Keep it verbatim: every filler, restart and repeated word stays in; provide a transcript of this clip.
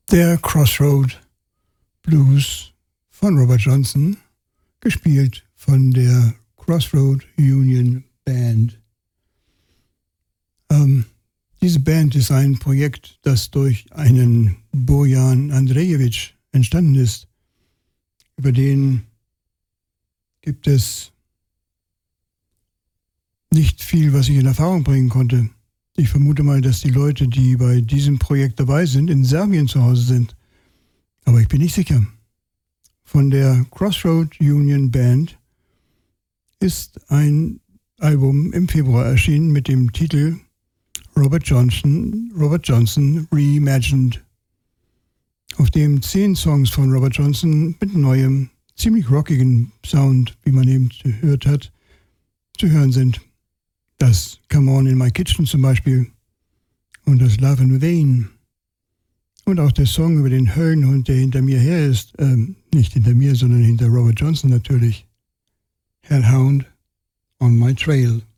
Der Crossroad Blues von Robert Johnson, gespielt von der Crossroad Union Band. Ähm, diese Band ist ein Projekt, das durch einen Bojan Andrejevic entstanden ist. Über den gibt es nicht viel, was ich in Erfahrung bringen konnte. Ich vermute mal, dass die Leute, die bei diesem Projekt dabei sind, in Serbien zu Hause sind. Aber ich bin nicht sicher. Von der Crossroad Union Band ist ein Album im Februar erschienen mit dem Titel Robert Johnson, Robert Johnson Reimagined, auf dem zehn Songs von Robert Johnson mit neuem, ziemlich rockigen Sound, wie man eben gehört hat, zu hören sind. Das Come On in My Kitchen zum Beispiel und das Love in Vain und auch der Song über den Höllenhund, der hinter mir her ist, ähm, nicht hinter mir, sondern hinter Robert Johnson natürlich, Hellhound on My Trail.